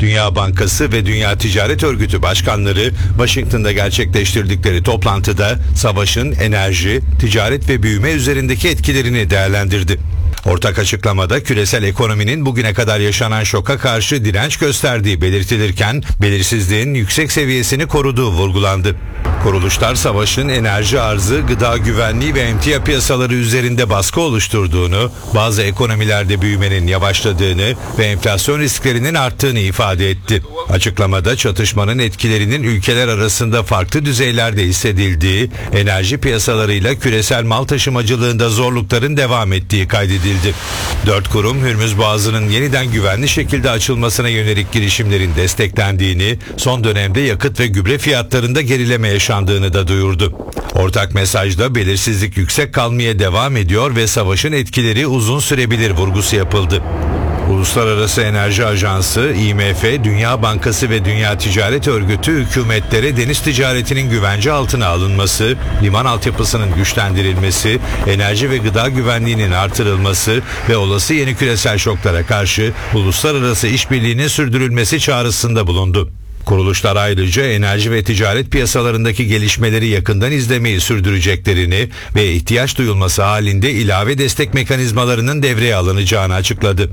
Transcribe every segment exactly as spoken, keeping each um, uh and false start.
Dünya Bankası ve Dünya Ticaret Örgütü başkanları Washington'da gerçekleştirdikleri toplantıda savaşın enerji, ticaret ve büyüme üzerindeki etkilerini değerlendirdi. Ortak açıklamada küresel ekonominin bugüne kadar yaşanan şoka karşı direnç gösterdiği belirtilirken belirsizliğin yüksek seviyesini koruduğu vurgulandı. Kuruluşlar savaşın enerji arzı, gıda güvenliği ve emtia piyasaları üzerinde baskı oluşturduğunu, bazı ekonomilerde büyümenin yavaşladığını ve enflasyon risklerinin arttığını ifade etti. Açıklamada çatışmanın etkilerinin ülkeler arasında farklı düzeylerde hissedildiği, enerji piyasalarıyla küresel mal taşımacılığında zorlukların devam ettiği kaydedildi. Dört kurum Hürmüz Boğazı'nın yeniden güvenli şekilde açılmasına yönelik girişimlerin desteklendiğini, son dönemde yakıt ve gübre fiyatlarında gerileme yaşandığını da duyurdu. Ortak mesajda belirsizlik yüksek kalmaya devam ediyor ve savaşın etkileri uzun sürebilir vurgusu yapıldı. Uluslararası Enerji Ajansı, I M F, Dünya Bankası ve Dünya Ticaret Örgütü hükümetlere deniz ticaretinin güvence altına alınması, liman altyapısının güçlendirilmesi, enerji ve gıda güvenliğinin artırılması ve olası yeni küresel şoklara karşı uluslararası işbirliğinin sürdürülmesi çağrısında bulundu. Kuruluşlar ayrıca enerji ve ticaret piyasalarındaki gelişmeleri yakından izlemeyi sürdüreceklerini ve ihtiyaç duyulması halinde ilave destek mekanizmalarının devreye alınacağını açıkladı.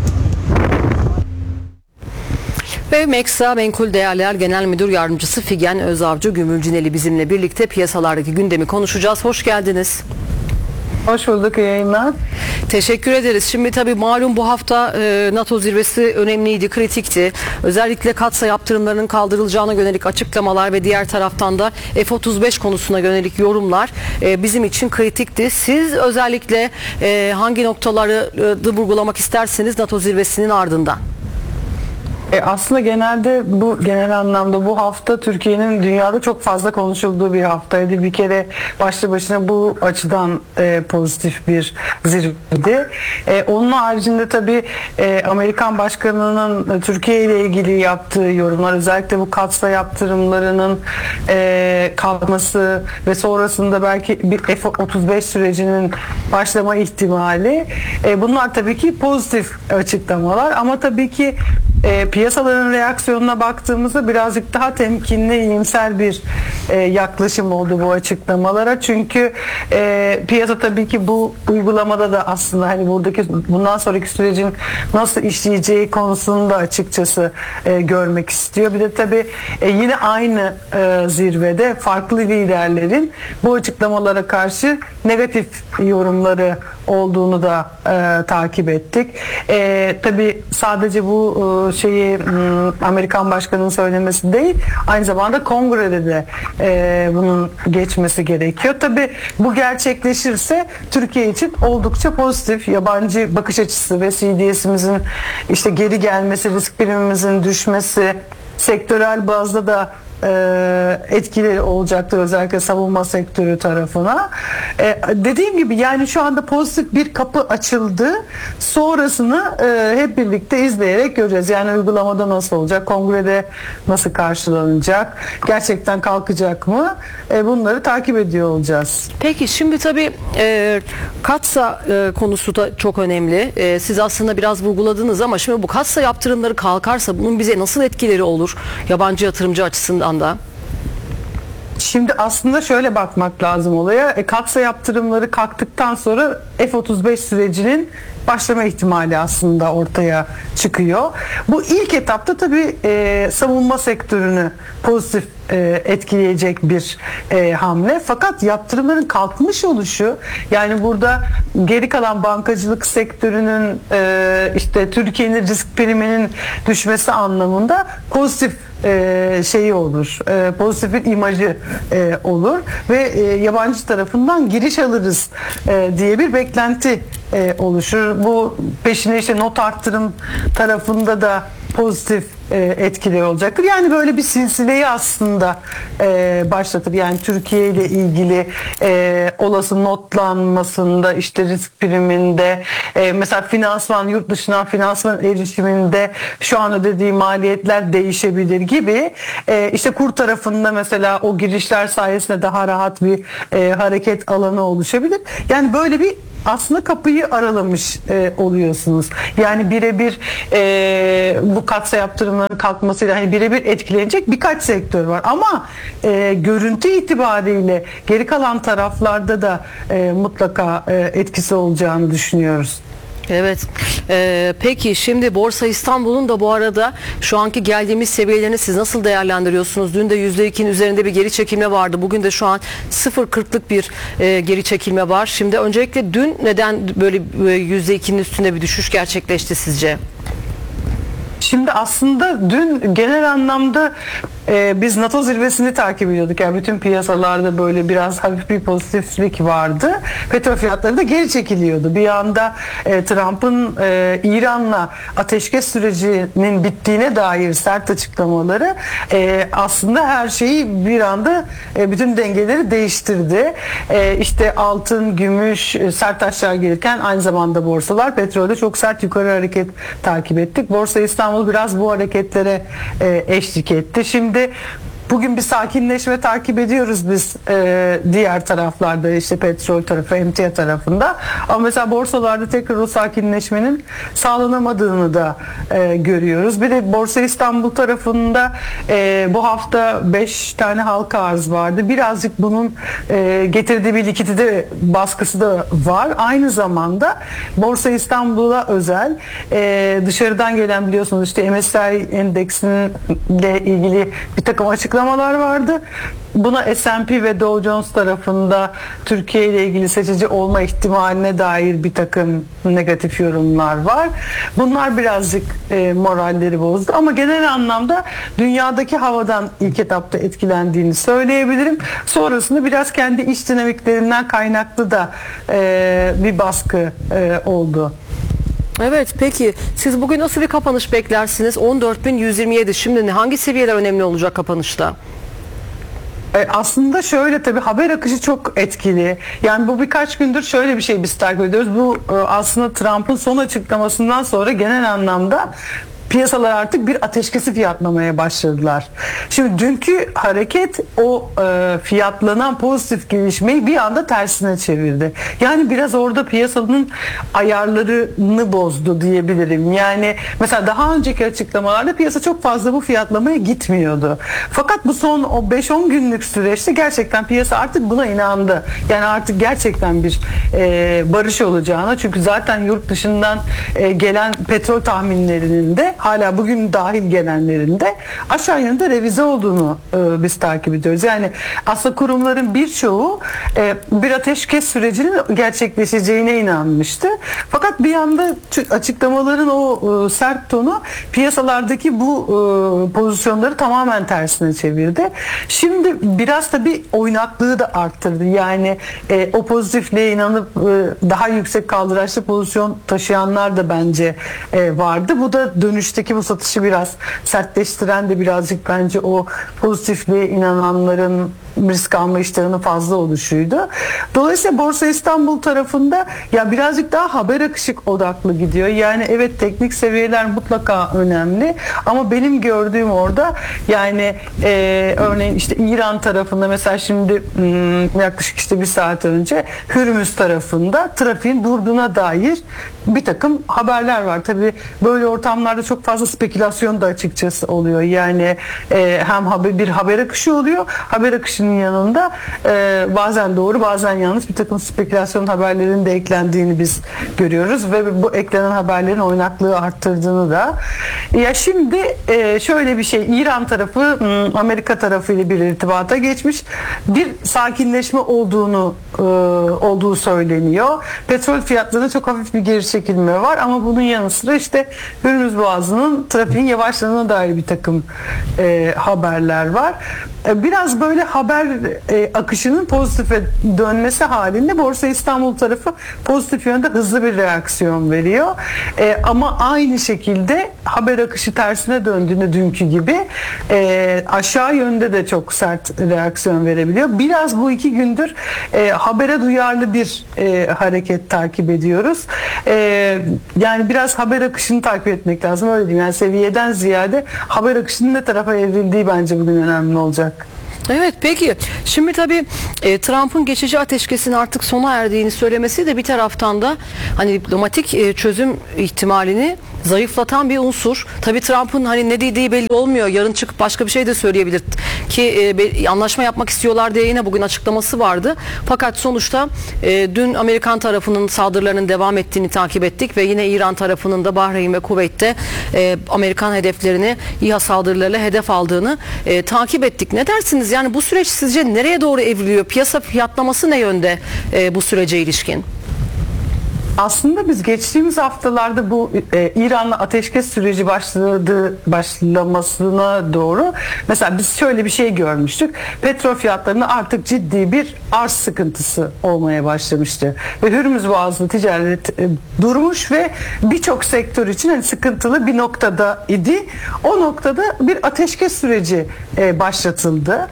Ve Meksa Menkul Değerler Genel Müdür Yardımcısı Figen Özavcı Gümülcineli bizimle birlikte piyasalardaki gündemi konuşacağız. Hoş geldiniz. Hoş bulduk, yayınlar. Teşekkür ederiz. Şimdi tabii malum bu hafta e, NATO zirvesi önemliydi, kritikti. Özellikle katsa yaptırımlarının kaldırılacağına yönelik açıklamalar ve diğer taraftan da F otuz beş konusuna yönelik yorumlar e, bizim için kritikti. Siz özellikle e, hangi noktaları e, vurgulamak istersiniz NATO zirvesinin ardından? E aslında genelde bu genel anlamda bu hafta Türkiye'nin dünyada çok fazla konuşulduğu bir haftaydı. Bir kere başlı başına bu açıdan e, pozitif bir zirveydi. E, onun haricinde tabii e, Amerikan Başkanı'nın Türkiye ile ilgili yaptığı yorumlar, özellikle bu katsa yaptırımlarının e, kalkması ve sonrasında belki bir F otuz beş sürecinin başlama ihtimali, e, bunlar tabii ki pozitif açıklamalar ama tabii ki E, piyasaların reaksiyonuna baktığımızda birazcık daha temkinli, iyimser bir e, yaklaşım oldu bu açıklamalara. Çünkü e, piyasa tabii ki bu uygulamada da aslında hani buradaki bundan sonraki sürecin nasıl işleyeceği konusunda açıkçası e, görmek istiyor. Bir de tabii e, yine aynı e, zirvede farklı liderlerin bu açıklamalara karşı negatif yorumları olduğunu da e, takip ettik. E, tabii sadece bu e, şeyi Amerikan Başkanı'nın söylemesi değil, aynı zamanda Kongre'de de e, bunun geçmesi gerekiyor. Tabii bu gerçekleşirse Türkiye için oldukça pozitif, yabancı bakış açısı ve C D S'imizin işte geri gelmesi, risk primimizin düşmesi, sektörel bazda da E, etkileri olacaktır, özellikle savunma sektörü tarafına. E, dediğim gibi yani şu anda pozitif bir kapı açıldı. Sonrasını e, hep birlikte izleyerek göreceğiz. Yani uygulamada nasıl olacak? Kongrede nasıl karşılanacak? Gerçekten kalkacak mı? E, bunları takip ediyor olacağız. Peki şimdi tabii e, katsa e, konusu da çok önemli. E, siz aslında biraz vurguladınız ama şimdi bu katsa yaptırımları kalkarsa bunun bize nasıl etkileri olur? Yabancı yatırımcı açısından da. Şimdi aslında şöyle bakmak lazım olaya. E, katsa yaptırımları kalktıktan sonra F otuz beş sürecinin başlama ihtimali aslında ortaya çıkıyor. Bu ilk etapta tabii e, savunma sektörünü pozitif e, etkileyecek bir e, hamle. Fakat yaptırımların kalkmış oluşu, yani burada geri kalan bankacılık sektörünün e, işte Türkiye'nin risk priminin düşmesi anlamında pozitif e, şeyi olur. E, pozitif bir imajı e, olur ve e, yabancı tarafından giriş alırız e, diye bir beklenti e, oluşur. Bu peşine işte not arttırım tarafında da pozitif e, etkileri olacaktır. Yani böyle bir silsileyi aslında e, başlatır. Yani Türkiye ile ilgili e, olası notlanmasında, işte risk priminde, e, mesela finansman, yurt dışından finansman erişiminde şu an ödediği maliyetler değişebilir gibi. E, işte kur tarafında mesela o girişler sayesinde daha rahat bir e, hareket alanı oluşabilir. Yani böyle bir aslında kapıyı aralamış e, oluyorsunuz. Yani birebir e, bu katsayı yaptırımların kalkmasıyla hani birebir etkilenecek birkaç sektör var. Ama e, görüntü itibariyle geri kalan taraflarda da e, mutlaka e, etkisi olacağını düşünüyoruz. Evet. Ee, peki şimdi Borsa İstanbul'un da bu arada şu anki geldiğimiz seviyelerini siz nasıl değerlendiriyorsunuz? Dün de yüzde ikinin üzerinde bir geri çekilme vardı. Bugün de şu an sıfır virgül kırklık bir e, geri çekilme var. Şimdi öncelikle dün neden böyle e, yüzde ikinin üstünde bir düşüş gerçekleşti sizce? Şimdi aslında dün genel anlamda e, biz NATO zirvesini takip ediyorduk. Yani bütün piyasalarda böyle biraz hafif bir pozitiflik vardı. Petrol fiyatları da geri çekiliyordu. Bir anda e, Trump'ın e, İran'la ateşkes sürecinin bittiğine dair sert açıklamaları e, aslında her şeyi bir anda e, bütün dengeleri değiştirdi. E, işte altın, gümüş e, sert aşağı gelirken aynı zamanda borsalar petrolde çok sert yukarı hareket takip ettik. Borsa İstanbul biraz bu hareketlere e, eşlik etti. Şimdi bugün bir sakinleşme takip ediyoruz biz e, diğer taraflarda, işte petrol tarafı, emtia tarafında. Ama mesela borsalarda tekrar o sakinleşmenin sağlanamadığını da e, görüyoruz. Bir de Borsa İstanbul tarafında e, bu hafta beş tane halka arz vardı. Birazcık bunun e, getirdiği bir likidite baskısı da var. Aynı zamanda Borsa İstanbul'a özel e, dışarıdan gelen, biliyorsunuz işte M S C I endeksiyle ilgili bir takım açıklamalar vardı. Buna S and P ve Dow Jones tarafında Türkiye ile ilgili seçici olma ihtimaline dair bir takım negatif yorumlar var. Bunlar birazcık e, moralleri bozdu ama genel anlamda dünyadaki havadan ilk etapta etkilendiğini söyleyebilirim. Sonrasında biraz kendi iç dinamiklerinden kaynaklı da e, bir baskı e, oldu. Evet, peki siz bugün nasıl bir kapanış beklersiniz? on dört bin yüz yirmi yedi. Şimdi hangi seviyeler önemli olacak kapanışta? Aslında şöyle, tabii haber akışı çok etkili. Yani bu birkaç gündür şöyle bir şey biz takip ediyoruz. Bu aslında Trump'ın son açıklamasından sonra genel anlamda piyasalar artık bir ateşkesi fiyatlamaya başladılar. Şimdi dünkü hareket o e, fiyatlanan pozitif gelişmeyi bir anda tersine çevirdi. Yani biraz orada piyasanın ayarlarını bozdu diyebilirim. Yani mesela daha önceki açıklamalarda piyasa çok fazla bu fiyatlamaya gitmiyordu. Fakat bu son o beş on günlük süreçte gerçekten piyasa artık buna inandı. Yani artık gerçekten bir e, barış olacağına, çünkü zaten yurt dışından e, gelen petrol tahminlerinin de hala bugün dahil gelenlerinde aşağı yönde revize olduğunu e, biz takip ediyoruz. Yani aslında kurumların birçoğu e, bir ateşkes sürecinin gerçekleşeceğine inanmıştı. Fakat bir anda açıklamaların o e, sert tonu piyasalardaki bu e, pozisyonları tamamen tersine çevirdi. Şimdi biraz da bir oynaklığı da arttırdı. Yani e, o pozitifliğe inanıp e, daha yüksek kaldıraçlı pozisyon taşıyanlar da bence e, vardı. Bu da dönüş bu satışı biraz sertleştiren de birazcık bence o pozitifliğe inananların risk alma iştahının fazla oluşuydu. Dolayısıyla Borsa İstanbul tarafında ya birazcık daha haber akışı odaklı gidiyor. Yani evet, teknik seviyeler mutlaka önemli ama benim gördüğüm orada yani e, örneğin işte İran tarafında mesela şimdi hmm, yaklaşık işte bir saat önce Hürmüz tarafında trafiğin durduğuna dair bir takım haberler var. Tabii böyle ortamlarda çok fazla spekülasyon da açıkçası oluyor. Yani e, hem haber, bir haber akışı oluyor. Haber akışının yanında e, bazen doğru bazen yanlış bir takım spekülasyon haberlerinin de eklendiğini biz görüyoruz ve bu eklenen haberlerin oynaklığı arttırdığını da. Ya şimdi e, şöyle bir şey, İran tarafı Amerika tarafı ile bir irtibata geçmiş. Bir sakinleşme olduğunu e, olduğu söyleniyor. Petrol fiyatlarında çok hafif bir geri çekilme var ama bunun yanı sıra işte Hürmüz Boğazı'nın trafiğin yavaşladığına dair bir takım e, haberler var. E, biraz böyle haber e, akışının pozitife dönmesi halinde Borsa İstanbul tarafı pozitif yönde hızlı bir reaksiyon veriyor. E, ama aynı şekilde haber akışı tersine döndüğünde dünkü gibi e, aşağı yönde de çok sert reaksiyon verebiliyor. Biraz bu iki gündür e, habere duyarlı bir e, hareket takip ediyoruz. E, yani biraz haber akışını takip etmek lazım, öyle diyeyim. Yani seviyeden ziyade haber akışının ne tarafa evrildiği bence bugün önemli olacak. Evet, peki şimdi tabii e, Trump'ın geçici ateşkesin artık sona erdiğini söylemesi de bir taraftan da hani diplomatik e, çözüm ihtimalini zayıflatan bir unsur. Tabii Trump'ın hani ne dediği belli olmuyor. Yarın çıkıp başka bir şey de söyleyebilir. Ki e, be, anlaşma yapmak istiyorlar diye yine bugün açıklaması vardı. Fakat sonuçta e, dün Amerikan tarafının saldırılarının devam ettiğini takip ettik ve yine İran tarafının da Bahreyn ve Kuveyt'te e, Amerikan hedeflerini İHA saldırılarıyla hedef aldığını e, takip ettik. Ne dersiniz? Yani bu süreç sizce nereye doğru evriliyor? Piyasa fiyatlaması ne yönde e, bu sürece ilişkin? Aslında biz geçtiğimiz haftalarda bu e, İran'la ateşkes süreci başladı başlamasına doğru mesela biz şöyle bir şey görmüştük. Petrol fiyatlarında artık ciddi bir arz sıkıntısı olmaya başlamıştı. Ve Hürmüz Boğazı'nda ticaret e, durmuş ve birçok sektör için hani sıkıntılı bir noktada idi. O noktada bir ateşkes süreci e, başlatıldı.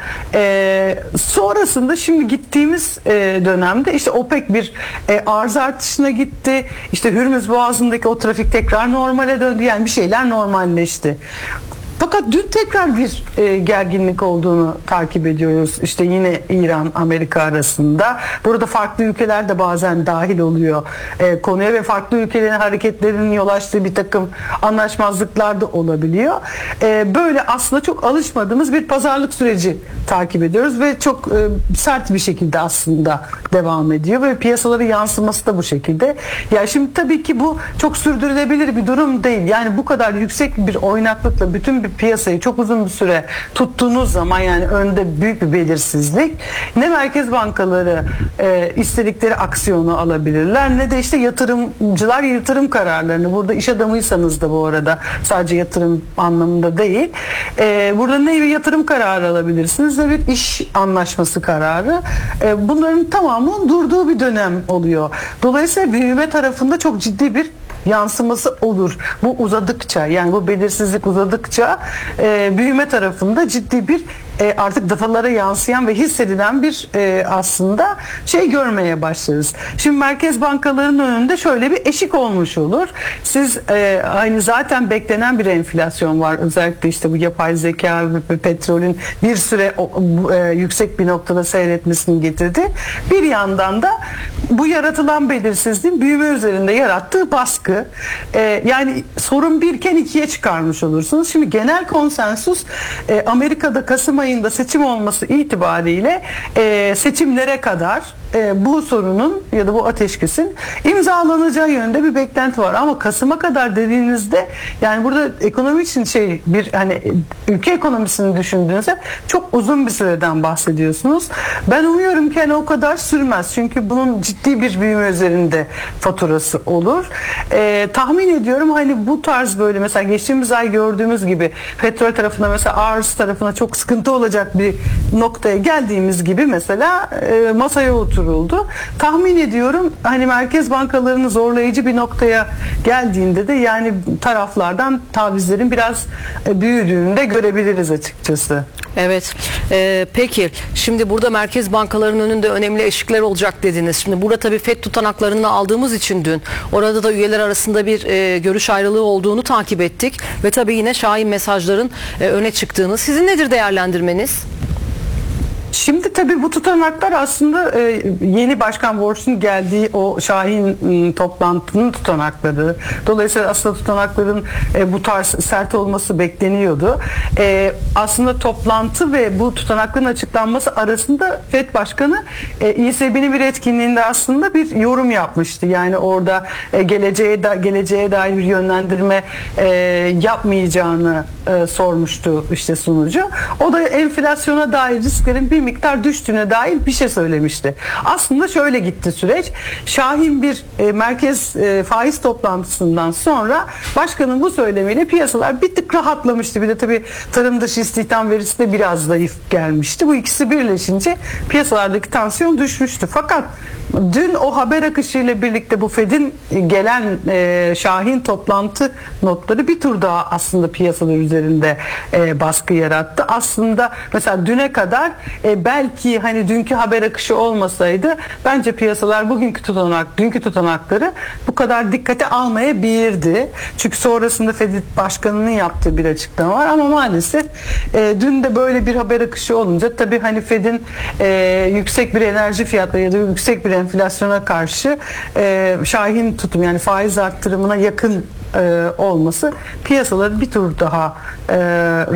E, sonrasında şimdi gittiğimiz e, dönemde işte OPEC bir e, arz artışına gitti. İşte Hürmüz Boğazı'ndaki o trafik tekrar normale döndü. Yani bir şeyler normalleşti. Fakat dün tekrar bir e, gerginlik olduğunu takip ediyoruz. İşte yine İran-Amerika arasında. Burada farklı ülkeler de bazen dahil oluyor e, konuya ve farklı ülkelerin hareketlerinin yol açtığı bir takım anlaşmazlıklar da olabiliyor. E, böyle aslında çok alışmadığımız bir pazarlık süreci takip ediyoruz ve çok e, sert bir şekilde aslında devam ediyor ve piyasalara yansıması da bu şekilde. Ya şimdi tabii ki bu çok sürdürülebilir bir durum değil. Yani bu kadar yüksek bir oynaklıkla bütün bir piyasayı çok uzun bir süre tuttuğunuz zaman yani önde büyük bir belirsizlik, ne merkez bankaları e, istedikleri aksiyonu alabilirler ne de işte yatırımcılar yatırım kararlarını, burada iş adamıysanız da bu arada sadece yatırım anlamında değil, e, burada ne bir yatırım kararı alabilirsiniz ne bir iş anlaşması kararı, e, bunların tamamının durduğu bir dönem oluyor. Dolayısıyla büyüme tarafında çok ciddi bir yansıması olur. Bu uzadıkça, yani bu belirsizlik uzadıkça e, büyüme tarafında ciddi bir e, artık datalara yansıyan ve hissedilen bir e, aslında şey görmeye başlarız. Şimdi merkez bankalarının önünde şöyle bir eşik olmuş olur. Siz e, hani zaten beklenen bir enflasyon var. Özellikle işte bu yapay zeka ve petrolün bir süre o, e, yüksek bir noktada seyretmesini getirdi. Bir yandan da bu yaratılan belirsizliğin büyüme üzerinde yarattığı baskı. E, yani sorun birken ikiye çıkarmış olursunuz. Şimdi genel konsensus e, Amerika'da Kasım ayında seçim olması itibariyle e, seçimlere kadar e, bu sorunun ya da bu ateşkesin imzalanacağı yönünde bir beklenti var. Ama Kasım'a kadar dediğinizde yani burada ekonomi için şey bir hani ülke ekonomisini düşündüğünüzde çok uzun bir süreden bahsediyorsunuz. Ben umuyorum ki hani o kadar sürmez. Çünkü bunun ciddi bir büyüme üzerinde faturası olur. E, tahmin ediyorum hani bu tarz böyle mesela geçtiğimiz ay gördüğümüz gibi petrol tarafında mesela arz tarafına çok sıkıntı olacak bir noktaya geldiğimiz gibi mesela e, masaya oturuldu. Tahmin ediyorum hani merkez bankalarının zorlayıcı bir noktaya geldiğinde de yani taraflardan tavizlerin biraz e, büyüdüğünü de görebiliriz açıkçası. Evet. Ee, peki şimdi burada merkez bankalarının önünde önemli eşikler olacak dediniz. Şimdi burada tabii F E D tutanaklarını aldığımız için dün orada da üyeler arasında bir e, görüş ayrılığı olduğunu takip ettik ve tabii yine şahin mesajların e, öne çıktığını. Sizin nedir değerlendirmeniz? Şimdi tabii bu tutanaklar aslında e, yeni Başkan Walsh'un geldiği o Şahin e, toplantının tutanakları. Dolayısıyla aslında tutanakların e, bu tarz sert olması bekleniyordu. E, aslında toplantı ve bu tutanakların açıklanması arasında F E D Başkanı e, İ S B'nin bir etkinliğinde aslında bir yorum yapmıştı. Yani orada e, geleceğe da geleceğe dair bir yönlendirme e, yapmayacağını e, sormuştu işte sunucu. O da enflasyona dair risklerin bir miktar düştüğüne dair bir şey söylemişti. Aslında şöyle gitti süreç. Şahin bir e, merkez e, faiz toplantısından sonra başkanın bu söylemiyle piyasalar bir tık rahatlamıştı. Bir de tabii tarım dışı istihdam verisi de biraz zayıf gelmişti. Bu ikisi birleşince piyasalardaki tansiyon düşmüştü. Fakat Dün o haber akışıyla birlikte bu Fed'in gelen e, şahin toplantı notları bir tur daha aslında piyasalar üzerinde e, baskı yarattı. Aslında mesela düne kadar e, belki hani dünkü haber akışı olmasaydı bence piyasalar bugünkü tutanak, dünkü tutanakları bu kadar dikkate almayabilirdi. Çünkü sonrasında Fed Başkanı'nın yaptığı bir açıklama var ama maalesef e, dün de böyle bir haber akışı olunca tabii hani Fed'in e, yüksek bir enerji fiyatları ya da yüksek bir enflasyona karşı e, şahin tutum yani faiz arttırımına yakın e, olması piyasaları bir tur daha e,